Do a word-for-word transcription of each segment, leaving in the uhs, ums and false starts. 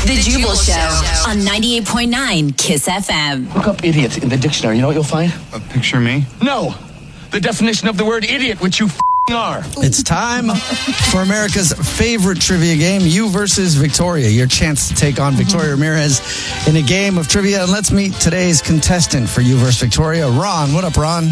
The Jubal Show on ninety-eight point nine Kiss F M. Look up idiot in the dictionary. You know what you'll find? A picture me? No. The definition of the word idiot, which you f***ing are. It's time for America's favorite trivia game, You versus Victoria. Your chance to take on Victoria Ramirez in a game of trivia. And let's meet today's contestant for You versus Victoria, Ron. What up, Ron?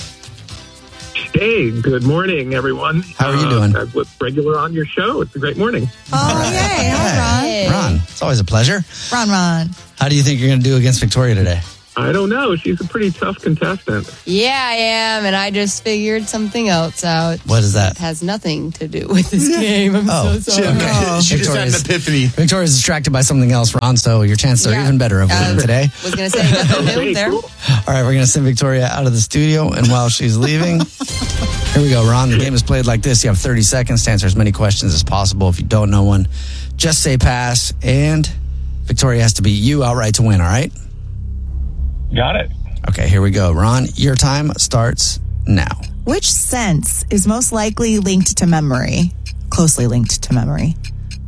Hey, good morning, everyone. How are you doing? Uh, I'm with regular on your show. It's a great morning. Oh, right. yay. Hi, Ron. Hey. Ron, it's always a pleasure. Ron, Ron. How do you think you're going to do against Victoria today? I don't know. She's a pretty tough contestant. Yeah, I am, and I just figured something else out. What is that? It has nothing to do with this game. I'm Oh, so sorry. okay. Oh, she just had an epiphany. Victoria's distracted by something else, Ron, so your chances are Yeah. even better of winning Uh, today. was going to say nothing new Okay, there. cool. All right, we're going to send Victoria out of the studio, and while she's leaving, here we go, Ron. The game is played like this. You have thirty seconds to answer as many questions as possible. If you don't know one, just say pass, and Victoria has to be you outright to win, all right? Got it. Okay, here we go. Ron, your time starts now. Which sense is most likely linked to memory? Closely linked to memory.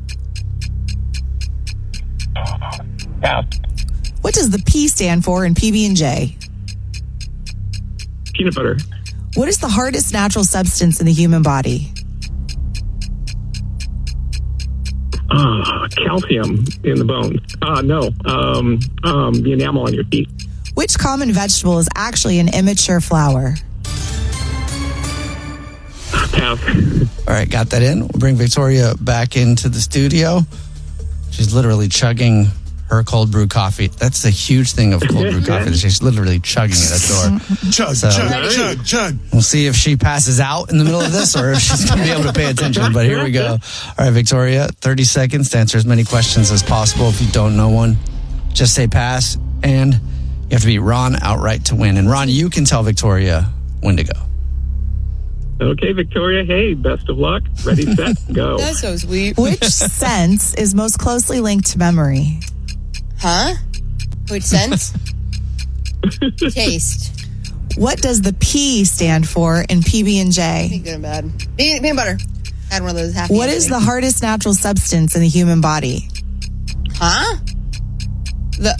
Yeah. What does the P stand for in P B and J? Peanut butter. What is the hardest natural substance in the human body? Uh, calcium in the bones. Uh, no. Um, um, the enamel on your teeth. Which common vegetable is actually an immature flower? Pass. All right, got that in. We'll bring Victoria back into the studio. She's literally chugging her cold brew coffee. That's a huge thing of cold brew coffee. She's literally chugging it at the door. Chug, So- chug, chug, chug. We'll see if she passes out in the middle of this or if she's going to be able to pay attention. But here we go. All right, Victoria, thirty seconds to answer as many questions as possible. If you don't know one, just say pass. And you have to beat Ron outright to win. And Ron, you can tell Victoria when to go. Okay, Victoria. Hey, best of luck. Ready, set, go. That's so sweet. Which sense is most closely linked to memory? Huh? Which sense? Taste. What does the P stand for in P B and J? Good and bad. Peanut, peanut butter. I had one of those happy. What is the hardest natural substance in the human body? Huh? The.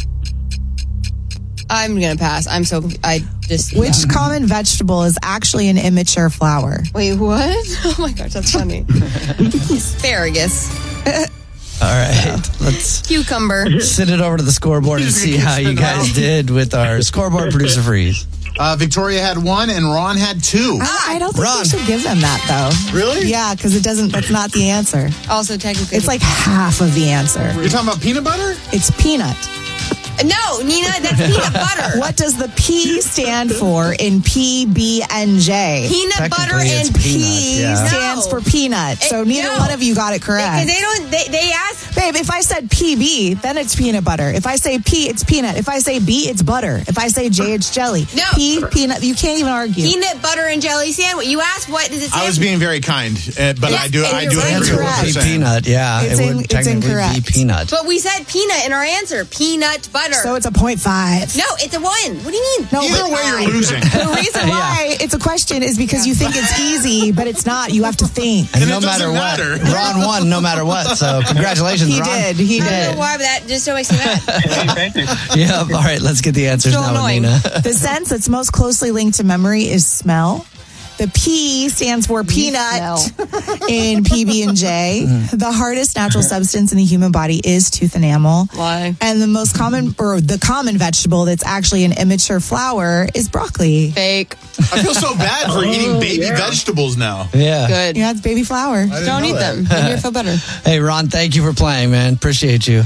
I'm going to pass. I'm so. I just. Which common vegetable is actually an immature flower? Wait, what? Oh my gosh, that's funny. Asparagus. All right, let's Cucumber. send it over to the scoreboard and see how you guys did with our scoreboard producer freeze. Uh, Victoria had one and Ron had two. I, I don't think Ron. we should give them that, though. Really? Yeah, because it doesn't. That's not the answer. Also, technically. It's like half of the answer. You're talking about peanut butter? It's peanut. No, Nina, that's peanut butter. What does the P stand for in P B and J? Peanut butter Technically, it's and peanut, P yeah. stands No. for peanut. So It- neither no. one of you got it correct. They, they don't. They, they ask. Babe, if I said P B, then it's peanut butter. If I say P, it's peanut. If I say B, it's butter. If I say J, it's jelly. No. P, peanut. You can't even argue. Peanut butter and jelly sandwich. You asked what does it say? I was being very kind, uh, but Yes, I do and I you're do right. agree with Incorrect. what Be you're saying. peanut, yeah. It's it in- would it's technically incorrect. be peanut. But we said peanut in our answer. Peanut butter. So it's a point five. no, it's a one. What do you mean? No, Either but way, you're losing. the reason why it's a question is because you think it's easy, but it's not. You have to think. And And no it matter doesn't what, matter. Ron won no matter what. So congratulations, He Ron. did. He I don't did. know why, but that just so makes me mad. Hey, thank you. Yeah, all right, let's get the answers So now, annoying. Nina. The sense that's most closely linked to memory is smell. The P stands for peanut in P B and J. The hardest natural substance in the human body is tooth enamel. Why? And the most common, or the common vegetable that's actually an immature flower is broccoli. Fake. I feel so bad for eating baby yeah. vegetables now. Yeah. Good. Yeah, it's baby flower. Don't eat them. Then you feel better. Hey, Ron, thank you for playing, man. Appreciate you.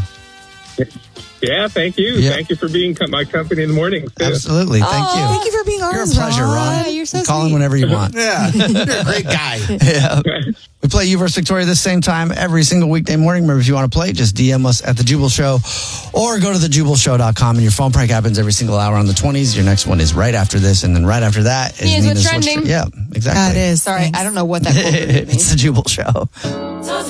Yeah, thank you. Yeah. Thank you for being co- my company in the morning. too. Absolutely. Thank Oh. you. Thank you for being You're a ours, pleasure, Ron. Yeah, you're so Call in sweet. whenever you want. Yeah, you're a great guy. Yeah. We play You versus Victoria this same time every single weekday morning. Remember, if you want to play, just D M us at The Jubal Show or go to the jubal show dot com. And your phone prank happens every single hour on the twenties. Your next one is right after this. And then right after that is Nina's What's What's Trending. Tre- Yeah, exactly. That is. Sorry, Thanks. I don't know what that quote means. It's The Jubal Show.